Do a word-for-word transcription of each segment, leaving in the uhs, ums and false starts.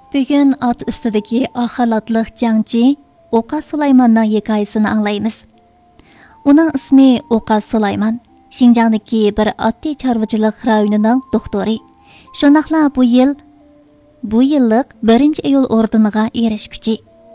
Bugün at üstüdeki ahalatlık jangchi Oqas Sulaymanның hikayesini anglaymiz. Onun ismi Oqas Sulayman. Şinjan'daki bir atlı çarvıcılık rayonunun doktori. Şundaqla bu yıl bu yıllık birinci iyul ordeniga erişkichi.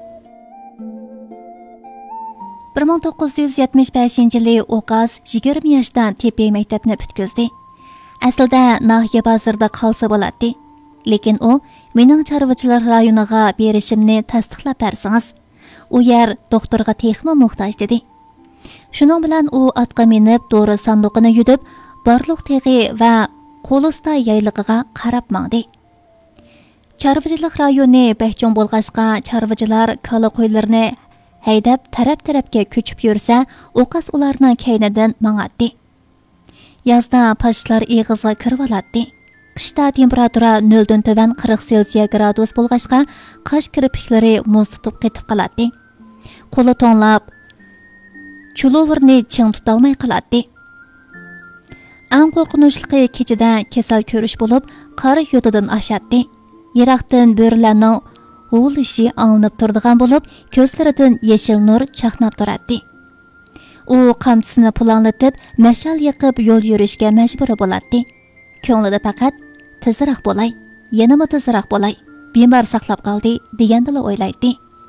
bir ming to'qqiz yuz yetmish beshinchi yili Oqas yigirma yoshdan tepe maktabni bitkizdi. Aslida nahiya bozorida qolsa bo'ladi. Lekin u mening chorvachilar rayoniga berishimni tasdiqlab bersangiz, u yer doktorga texmi muhtoj dedi. Shuning bilan u atqa minib, dori sanduqini yudib, Barliq teg'i va Qo'lusta yaylig'iga qarab mangdi. Chorvachilik rayoni bahchon bo'lg'ashqa chorvachilar kala qo'ylarini haydab taraf-tarafga ko'chib yursa, Oqas ularning kaynidan mang'atdi. Yozda pashlar ig'izga kirib oladi. Qishda temperatura noldan to'van qirq selsiya gradus bo'lg'ashqa, qosh kirpiklari muz tutib ketib qoladi. Qo'li to'nlab, chulovirni ching tutolmay qoladi. Eng qo'rqinchli kechada kasal ko'rish bo'lib, qor yo'tidan oshadi. Yiroqdan bo'rilarning uvulishi anglab turadigan bo'lib, ko'zlaridan yashil nur chaqnab turadi. U qamchisini pulanlatib, mashal yiqib yo'l yurishga majbur bo'ladi. Ko'nglida faqat tezroq bo'lay, yanama tezroq bo'lay, bemor saqlab qoldi degandila o'ylaydi.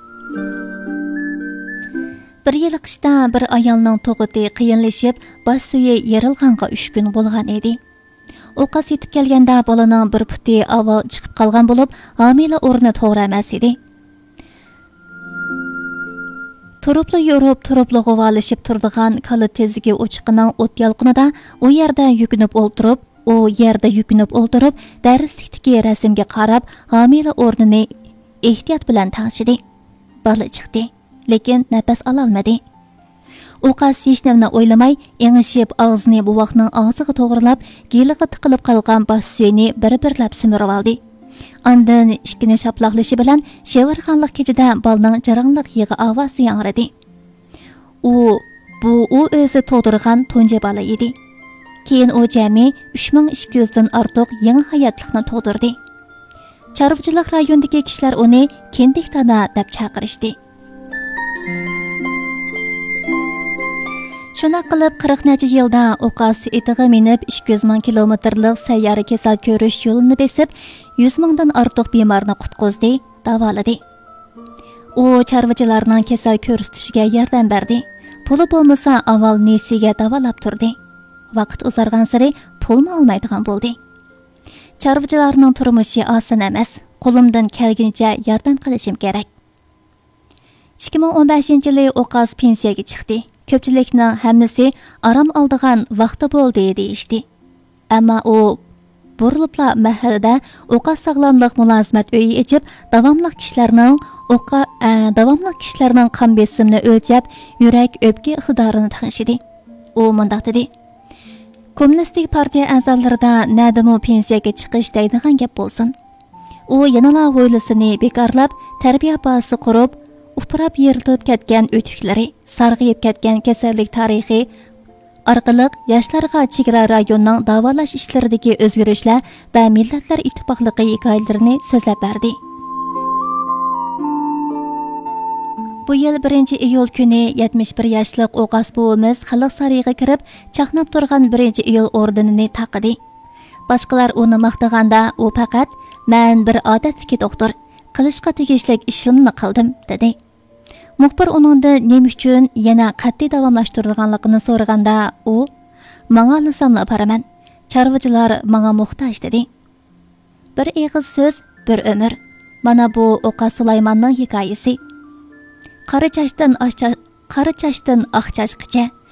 Bir yil qishda bir ayolning tug'iti qiyinlashib, bosh suyi yerilganga uch kun bo'lgan edi. Oqas yetib kelganda bolaning bir puti avval chiqib qolgan bo'lib, homila o'rni to'g'ri emas edi. Turupli yurib, turupli g'uvalishib turdigan kali tezigi o'chiqining o't yolqinida u yerda yukinib o'ltirib, u yerda yukinib o'ltirib, darslikdagi rasmga qarab, homila o'rnini ehtiyot bilan tangshidi. Bola chiqdi, lekin nafas ola olmadi. Oqas hech nimani o'ylamay, engishib og'zini buvoqning og'ziga to'g'rilab, geliga tiqilib qolgan bosh suyini bir-birlab simirib oldi. Ondan ikkini shaplaqlishi bilan shevarxonlik kechida balning jarangliq yig'i ovozi yangradi. U bu u o'zi to'dirgan tunji bola edi. Keyin u jami uch ming ikki yuz dan ortiq yangi hayotlikni to'dirdi. Chorvachilik rayonidagi kishilar uni kendik tana deb chaqirishdi. Shuna qilib qirq necha yilda Oqas etiga minib ikki yuz ming kilometrlik sayyora kasal ko'rish yo'lini besib, yuz mingdan ortiq bemorni qutqizdi, davoladi. U chorvachilarning kasal ko'rsatishiga yordam berdi. Puli bo'lmasa, avval nesiga davolab turdi. Vaqt uzargan sari pulni olmaydigan bo'ldi. Chorvachilarning turmushi oson emas. Qo'limdan kelganicha yordam qilishim kerak. ikki ming o'n beshinchi yili Oqas pensiyaga chiqdi. Ko'pchilikning hammasi aram oldigan vaqti bo'ldi deyishdi. Ammo u burilibla mahallada Oqas sog'lomlik mulozimat uyi ichib, davomli kishilarning o'qa davomli kishilarning qon besimini o'lchab, yurak o'pka iqtidorini taqishidi. U mundaq dedi: Kommunistik partiya a'zolarida nadimo pensiyaga chiqish deydigan gap bo'lsin. U yanala o'ylasini bekorlab, tarbiya basi qurib, uprab yerilib ketgan o'tiklari, sarg'ayib ketgan kasallik tarixi orqali yoshlarga chegara rayonning davolash ishlaridagi o'zgarishlar va millatlar ittifoqligi hikoyalarini so'zlab berdi. Bu yil birinchi iyul kuni yetmish bir yoshlik Oqas buvimiz xalq sariga kirib, chaqnab turgan birinchi iyul ordenini taqidi. Boshqalar uni maqtaganda u faqat "Men bir odatdagi doktor, qilishga tegishli ishimni qildim" dedi. Muxbir uningda nima uchun yana qat'iy davomlashtirilganligini so'raganda u "Menga lisamla baraman. Chorvachilar menga muhtoj" dedi. Bir eg'iz so'z, bir umr. Mana bu Oqas Sulaymanning hikoyasi. Qari chashdan qari chashdan oq chashgacha